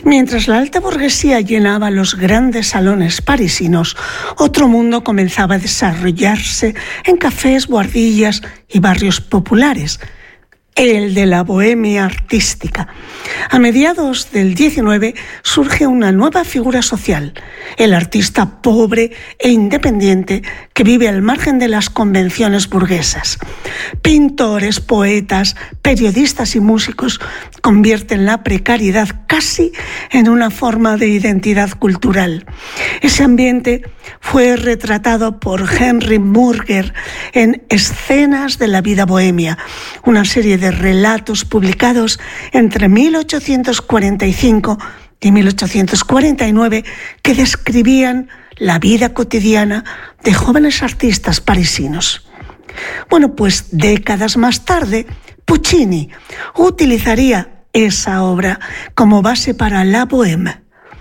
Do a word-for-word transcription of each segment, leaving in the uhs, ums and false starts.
Mientras la alta burguesía llenaba los grandes salones parisinos, otro mundo comenzaba a desarrollarse en cafés, buhardillas y barrios populares, el de la bohemia artística. A mediados del diecinueve surge una nueva figura social, el artista pobre e independiente que vive al margen de las convenciones burguesas. Pintores, poetas, periodistas y músicos convierten la precariedad casi en una forma de identidad cultural. Ese ambiente fue retratado por Henry Murger en Escenas de la vida bohemia, una serie de relatos publicados entre mil ochocientos cuarenta y cinco y mil ochocientos cuarenta y nueve que describían la vida cotidiana de jóvenes artistas parisinos. Bueno, pues décadas más tarde, Puccini utilizaría esa obra como base para la bohème.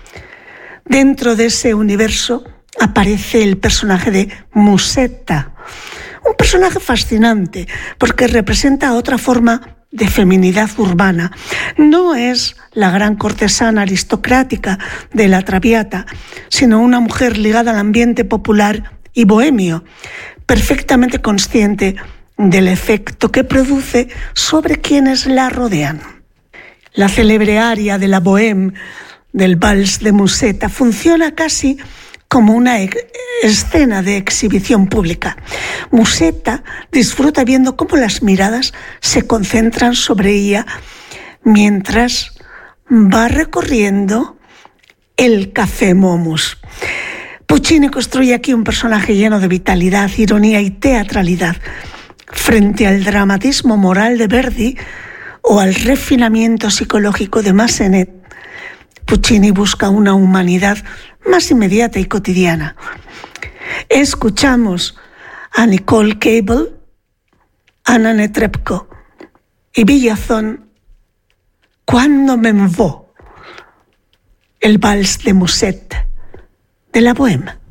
Dentro de ese universo aparece el personaje de Musetta, un personaje fascinante porque representa otra forma de feminidad urbana. No es la gran cortesana aristocrática de la Traviata, sino una mujer ligada al ambiente popular y bohemio, perfectamente consciente del efecto que produce sobre quienes la rodean. La célebre aria de la bohème del Vals de Musetta funciona casi como una escena de exhibición pública. Musetta disfruta viendo cómo las miradas se concentran sobre ella mientras va recorriendo el Café Momus. Puccini construye aquí un personaje lleno de vitalidad, ironía y teatralidad. Frente al dramatismo moral de Verdi o al refinamiento psicológico de Massenet, Puccini busca una humanidad más inmediata y cotidiana. Escuchamos a Nicole Cable, Anna Netrebko y Villazón, Cuando me vo, el vals de Musette de la bohème.